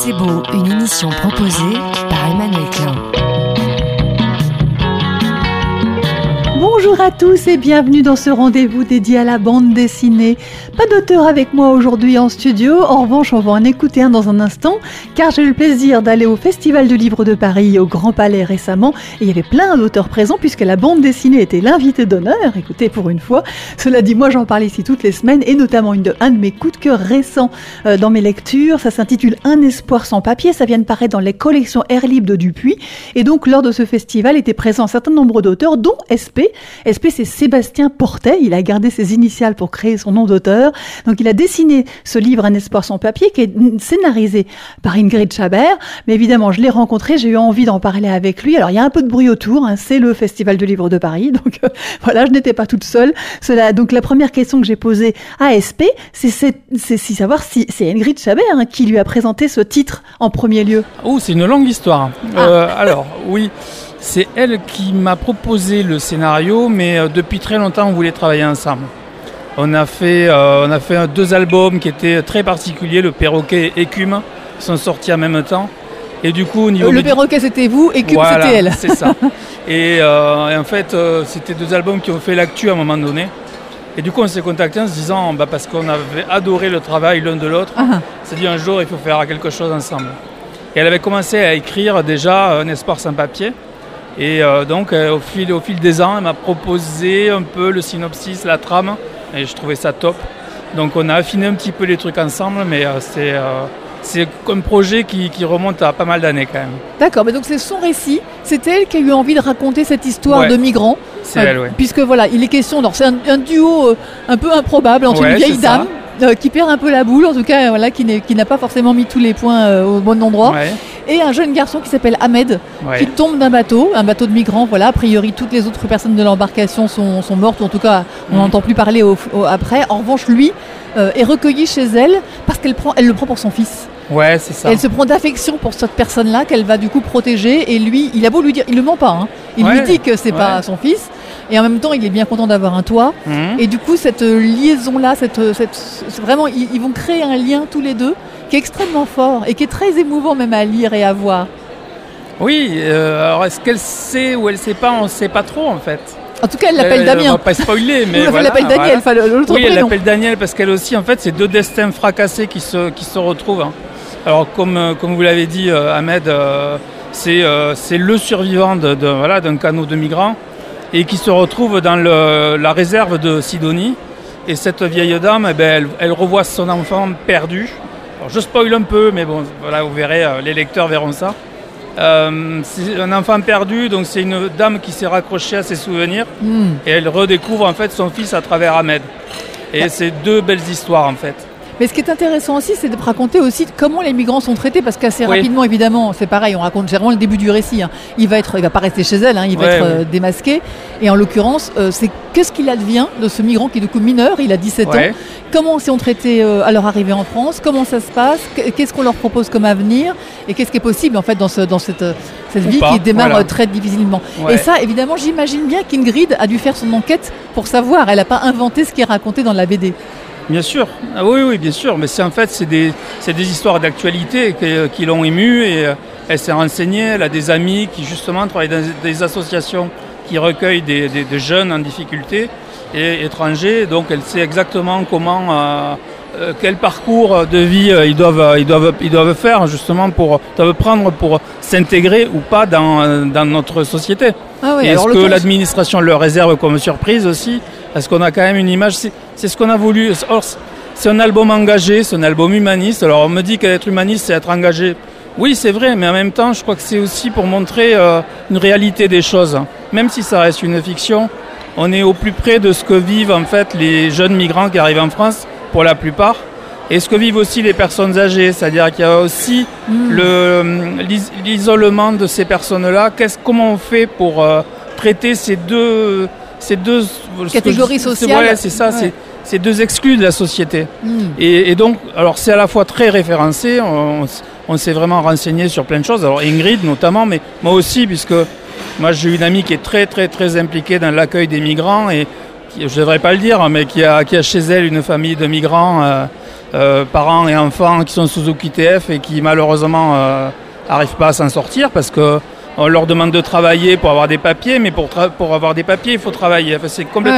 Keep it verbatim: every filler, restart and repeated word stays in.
C'est beau, une émission proposée par Emmanuel Klein. Bonjour à tous et bienvenue dans ce rendez-vous dédié à la bande dessinée. Pas d'auteur avec moi aujourd'hui en studio, en revanche on va en écouter un dans un instant, car j'ai eu le plaisir d'aller au Festival du Livre de Paris au Grand Palais récemment, et il y avait plein d'auteurs présents puisque la bande dessinée était l'invité d'honneur, écoutez pour une fois. Cela dit, moi j'en parle ici toutes les semaines, et notamment une de, un de mes coups de cœur récents euh, dans mes lectures, ça s'intitule Un espoir sans papier, ça vient de paraître dans les collections Air Libre de Dupuis, et donc lors de ce festival étaient présents un certain nombre d'auteurs, dont S P. S P, c'est Sébastien Portet, il a gardé ses initiales pour créer son nom d'auteur. Donc il a dessiné ce livre Un espoir sans papier qui est scénarisé par Ingrid Chabert. Mais évidemment, je l'ai rencontré, j'ai eu envie d'en parler avec lui. Alors il y a un peu de bruit autour, hein, c'est le Festival du Livre de Paris. Donc euh, voilà, je n'étais pas toute seule. Cela, donc la première question que j'ai posée à S P, c'est, c'est, c'est, c'est savoir si c'est Ingrid Chabert hein, qui lui a présenté ce titre en premier lieu. Oh, c'est une longue histoire. Ah. Euh, alors, oui... C'est elle qui m'a proposé le scénario, mais euh, depuis très longtemps, on voulait travailler ensemble. On a fait, euh, on a fait deux albums qui étaient très particuliers, Le Perroquet et Écume, qui sont sortis en même temps. Et du coup, au niveau Le médi- Perroquet, c'était vous, Écume, voilà, c'était elle. c'est ça. Et, euh, et en fait, euh, c'était deux albums qui ont fait l'actu à un moment donné. Et du coup, on s'est contactés en se disant, bah, parce qu'on avait adoré le travail l'un de l'autre, Ah. on s'est dit un jour, il faut faire quelque chose ensemble. Et elle avait commencé à écrire déjà Un espoir sans papier. Et euh, donc euh, au, fil, au fil des ans, elle m'a proposé un peu le synopsis, la trame, et je trouvais ça top. Donc on a affiné un petit peu les trucs ensemble, mais euh, c'est, euh, c'est un projet qui, qui remonte à pas mal d'années quand même. D'accord, mais donc c'est son récit, c'est elle qui a eu envie de raconter cette histoire Ouais. de migrants. C'est Euh, elle, oui. Puisque voilà, il est question, alors c'est un, un duo euh, un peu improbable entre Ouais, une vieille c'est ça. dame euh, qui perd un peu la boule, en tout cas euh, voilà, qui, n'est, qui n'a pas forcément mis tous les points euh, au bon endroit, Ouais, et un jeune garçon qui s'appelle Ahmed, ouais. qui tombe d'un bateau, un bateau de migrants, voilà, a priori toutes les autres personnes de l'embarcation sont, sont mortes, ou en tout cas on Mhm. n'entend plus parler au, au- après. En revanche, lui euh, est recueilli chez elle parce qu'elle prend, elle le prend pour son fils. Ouais, c'est ça. Elle se prend d'affection pour cette personne-là qu'elle va du coup protéger, et lui, il a beau lui dire, il le ment pas, hein. Il Ouais, lui dit que c'est ouais. pas son fils, et en même temps il est bien content d'avoir un toit, Mhm. et du coup cette euh, liaison-là, cette, cette, c'est vraiment, ils, ils vont créer un lien tous les deux qui est extrêmement fort et qui est très émouvant même à lire et à voir. Oui, euh, alors est-ce qu'elle sait ou elle sait pas, on ne sait pas trop en fait. En tout cas, elle l'appelle Euh, Damien. On va pas spoiler, mais Ou elle voilà, l'appelle Daniel, voilà. enfin l'autre Oui, elle prénom. l'appelle Daniel parce qu'elle aussi, en fait, c'est deux destins fracassés qui se, qui se retrouvent. hein. Alors, comme, euh, comme vous l'avez dit, euh, Ahmed, euh, c'est, euh, c'est le survivant de, de, voilà, d'un canot de migrants et qui se retrouve dans le, la réserve de Sidonie. Et cette vieille dame, eh ben, elle, elle revoit son enfant perdu. Alors, je spoil un peu, mais bon, voilà, vous verrez, euh, les lecteurs verront ça. Euh, c'est un enfant perdu, donc c'est une dame qui s'est raccrochée à ses souvenirs. Hmm. Et elle redécouvre en fait son fils à travers Ahmed. Et c'est deux belles histoires en fait. Mais ce qui est intéressant aussi, c'est de raconter aussi comment les migrants sont traités, parce qu'assez Oui. rapidement, évidemment, c'est pareil, on raconte généralement le début du récit. hein. Il va être, il va pas rester chez elle, hein, il va Ouais, être ouais. euh, démasqué. Et en l'occurrence, euh, c'est qu'est-ce qu'il advient de ce migrant qui est du coup mineur, il a dix-sept Ouais. ans. Comment sont traités euh, à leur arrivée en France? Comment ça se passe? Qu'est-ce qu'on leur propose comme avenir? Et qu'est-ce qui est possible en fait dans, ce, dans cette, euh, cette Ou vie pas, qui démarre voilà. euh, très difficilement? Ouais. Et ça, évidemment, j'imagine bien qu'Ingrid a dû faire son enquête pour savoir. Elle n'a pas inventé ce qui est raconté dans la B D. Bien sûr, ah, oui, oui, bien sûr. Mais c'est en fait c'est des, c'est des histoires d'actualité qui, qui l'ont émue et euh, elle s'est renseignée. Elle a des amis qui justement travaillent dans des associations qui recueillent des, des, des jeunes en difficulté et étrangers. Donc elle sait exactement comment, euh, euh, quel parcours de vie euh, ils doivent, ils doivent, ils doivent faire justement pour, doivent prendre pour s'intégrer ou pas dans, dans notre société. Ah oui, Et alors est-ce le que cas- l'administration leur réserve comme surprise aussi? Est-ce qu'on a quand même une image? C'est, c'est ce qu'on a voulu. Or, c'est un album engagé, c'est un album humaniste. Alors on me dit qu'être humaniste, c'est être engagé. Oui, c'est vrai, mais en même temps, je crois que c'est aussi pour montrer euh, une réalité des choses. Même si ça reste une fiction, on est au plus près de ce que vivent en fait les jeunes migrants qui arrivent en France, pour la plupart. Et ce que vivent aussi les personnes âgées, c'est-à-dire qu'il y a aussi Mm. le, l'is- l'isolement de ces personnes-là. Qu'est-ce, comment on fait pour euh, traiter ces deux, ces deux Catégories ce que je- c'est- sociales. Ouais, c'est ça, Ouais. c'est ces deux exclus de la société. Hmm. Et, et donc, alors c'est à la fois très référencé, on, on s'est vraiment renseigné sur plein de choses. Alors Ingrid notamment, mais moi aussi, puisque moi j'ai une amie qui est très très très impliquée dans l'accueil des migrants et qui, je ne devrais pas le dire, mais qui a, qui a chez elle une famille de migrants. Euh, euh, parents et enfants qui sont sous O Q T F et qui malheureusement n'arrivent euh, pas à s'en sortir parce que on leur demande de travailler pour avoir des papiers, mais pour, tra- pour avoir des papiers, il faut travailler. Enfin, c'est complètement